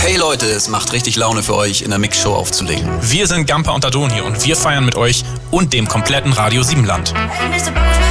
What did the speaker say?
Hey Leute, es macht richtig Laune für euch, in der Mixshow aufzulegen. Wir sind Gamper und Adoni und wir feiern mit euch und dem kompletten Radio 7 Land.